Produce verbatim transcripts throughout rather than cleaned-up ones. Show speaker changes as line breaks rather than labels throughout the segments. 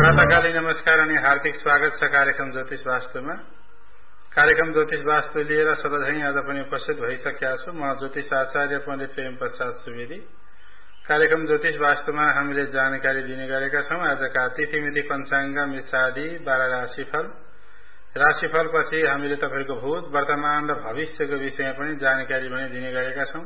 प्रातःकालीन नमस्कार अनि हार्दिक स्वागत छ कार्यक्रम ज्योतिष वास्तुमा। कार्यक्रम ज्योतिष वास्तु लिएर सधैँ आज पनि उपस्थित भइसकेका छु। म ज्योतिष आचार्य पण्डित प्रेम प्रसाद सुवेदी। कार्यक्रम ज्योतिष वास्तुमा हामीले जानकारी दिने गरेका छौं। आजका तिथि मिति पञ्चाङ्ग मिसादी बाह्र राशिफल राशिफल पछि हामीले तपाईको भूत वर्तमान र भविष्यको विषयमा पनि जानकारी पनि दिने गरेका छौं।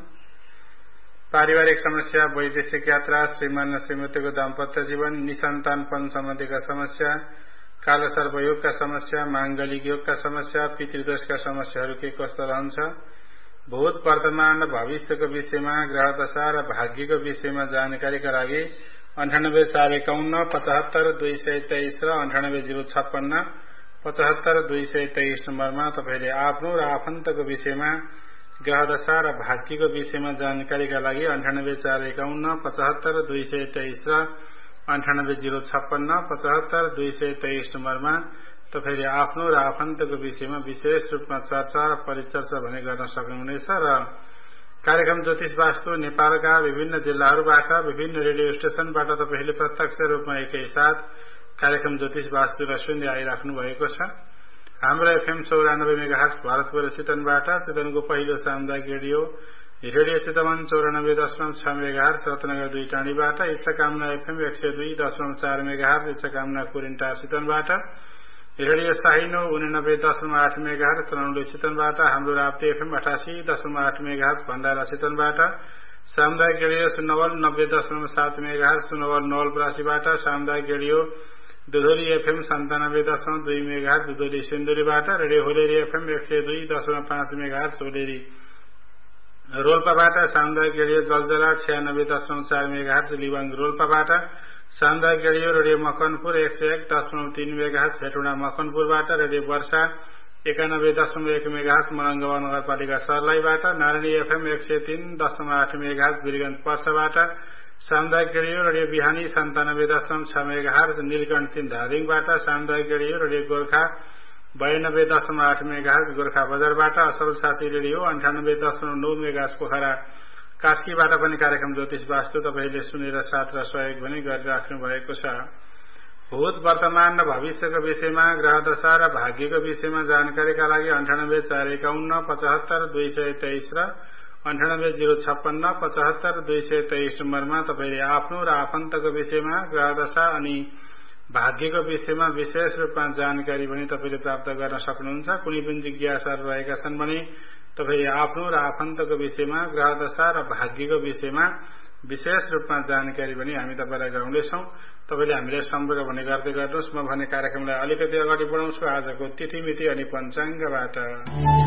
पारिवारिक समस्या, वैदेशिक यात्रा, श्रीमान र श्रीमतीको दाम्पत्य जीवन, निसन्तानपन सम्बन्धीका समस्या, कालसर्प योगका समस्या, मांगलिक योगका समस्या, पितृदोषका समस्याहरू के कस्तो रहन्छ, भूत वर्तमान र भविष्यको विषयमा, ग्रह दशा र भाग्यको विषयमा जानकारीका लागि अन्ठानब्बे चार एकाउन्न पचहत्तर दुई सय तेइस र अन्ठानब्बे जिरो छप्पन्न पचहत्तर दुई सय तेइस नम्बरमा तपाईले आफ्नो र आफन्तको विषयमा, ग्रह दशा र भाग्यको विषयमा जानकारीका लागि अन्ठानब्बे चार एकाउन्न पचहत्तर दुई सय तेइस र अन्ठानब्बे जिरो छप्पन्न पचहत्तर दुई सय तेइस नम्बरमा तपाईले आफ्नो र आफन्तको विषयमा विशेष रूपमा चर्चा र परिचर्चा भने गर्न सक्नुहुनेछ। र कार्यक्रम ज्योतिष वास्तु नेपालका विभिन्न जिल्लाहरूबाट विभिन्न रेडियो स्टेशनबाट तपाईले प्रत्यक्ष रूपमा एकैसाथ कार्यक्रम ज्योतिष वास्तुलाई सुन्दै आइराख्नु भएको छ। हाम्रो एफएम चौरानब्बे मेगाहर्ज भारतपुर चितवनबाट, चितवनको पहिलो सामुदायिक रेडियो रेडियो चितवन चौरानब्बे दशमलव छ मेगाहर्ज रत्नगर दुई टाँडीबाट, इच्छाकामना एफएम एक सय दुई दशमलव चार मेगाहर्ज इच्छाकामना कुरिन्टार चितवनबाट, रेडियो साहिनो उनानब्बे दशमलव आठ मेगाहर्ज चनौली चितवनबाट, हाम्रो राप्ती एफएम अठासी दशमलव आठ मेगाहर्ज भण्डारा चितवनबाट, सामुदायिक रेडियो सुनवल नब्बे दशमलव सात मेगाहर्ज सुनवल नवलपरासीबाट, सामुदायिक रेडियो दुधोली एफएम सन्तानब्बे दशमलव दुई मेगाहर्ज दुधोली सिन्धुलीबाट, रेडियो होलेरी एफएम एक सय दुई दशमलव पाँच मेगाहर्ज होलेरी रोल्पाबाट, सामुदायिक रेडियो जलजला छयानब्बे दशमलव चार मेगाहर्ज लिवाङ रोल्पाबाट, सामुदायिक रेडियो रेडियो मकनपुर एक सय एक दशमलव तीन मेगाहर्ज हेटुडा मकनपुरबाट, रेडियो वर्षा एकानब्बे दशमलव एक मेगाहर्ज मलङ्गवा नगरपालिका सर्लाहीबाट, नारायणी एफएम एक सय तीन दशमलव आठ मेगाहर्ज वीरगञ्ज पर्साबाट, सामुदायिक रेडियो रेडियो बिहानी सन्तानब्बे दशमलव छ मेगाहर्ज नीलकण्ठ तीन धादिङबाट, सामुदायिक रेडियो रेडियो गोर्खा बयानब्बे दशमलव आठ मेगाहर्ज गोर्खा बजारबाट, असल साथी रेडियो अन्ठानब्बे दशमलव नौ मेगाहर्ज पोखरा कास्कीबाट पनि कार्यक्रम ज्योतिष वास्तु तपाईले सुनेर साथ र सहयोग पनि गरिराख्नु भएको छ। भूत वर्तमान र भविष्यको विषयमा, ग्रह दशा र भाग्यको विषयमा जानकारीका लागि अन्ठानब्बे चार एकाउन्न पचहत्तर दुई सय तेइस र अन्ठानब्बे जिरो छप्पन्न पचहत्तर दुई सय तेइस नम्बरमा तपाईले आफ्नो र आफन्तको विषयमा, ग्रह दशा अनि भाग्यको विषयमा विशेष रूपमा जानकारी पनि तपाईले प्राप्त गर्न सक्नुहुन्छ। कुनै पनि जिज्ञासाहरू रहेका छन् भने तपाईले आफ्नो र आफन्तको विषयमा, ग्रह दशा र भाग्यको विषयमा विशेष रूपमा जानकारी पनि हामी तपाईलाई गराउँदैछौँ। तपाईले हामीलाई सम्पर्क भने गर्दै गर्नुहोस्। म भने कार्यक्रमलाई अलिकति अगाडि बढाउँछु आजको तिथि मिति अनि पञ्चाङ्गबाट।